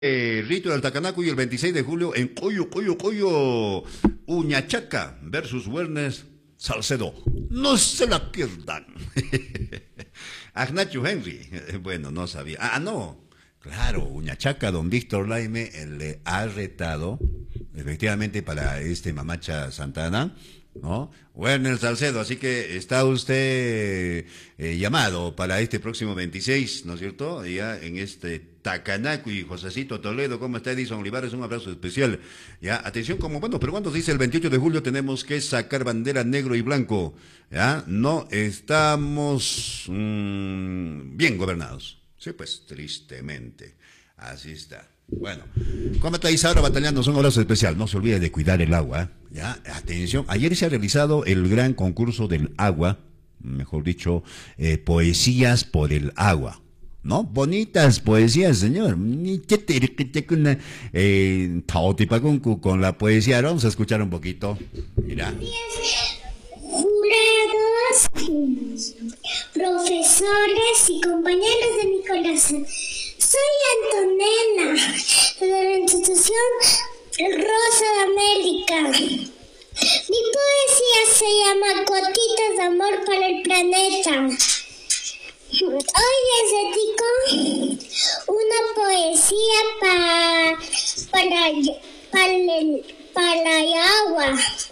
Rito del Tacanaco y el 26 de julio en Coyo, Uñachaca versus Werner Salcedo. No se la pierdan. Agnacho Henry. Bueno, no sabía. No. Claro, Uñachaca, don Víctor Laime le ha retado, efectivamente, para este Mamacha Santana, ¿no? Werner Salcedo, así que está usted llamado para este próximo 26, ¿no es cierto? Ya en este Tacanaco. Y Josecito Toledo, ¿cómo está Edison Olivares? Un abrazo especial. Ya, atención, como buenos peruanos, dice el 28 de julio tenemos que sacar bandera negro y blanco. Ya, no estamos bien gobernados. Sí, pues tristemente. Así está. Bueno, ¿cómo está Isaura batallando? Un abrazo especial. No se olvide de cuidar el agua. Ya, atención. Ayer se ha realizado el gran concurso del agua, mejor dicho, poesías por el agua. ¿No? Bonitas poesías, señor. Con la poesía. Ahora vamos a escuchar un poquito. Mira. Jurados, profesores y compañeros de mi corazón. Soy Antonella, de la institución Rosa de América. Mi poesía se llama Gotitas de amor para el planeta. Hoy les dedico una poesía para el agua.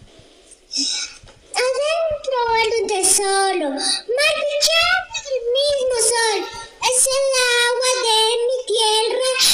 Adentro hay un tesoro, más brillante del mismo sol. Es el agua de mi tierra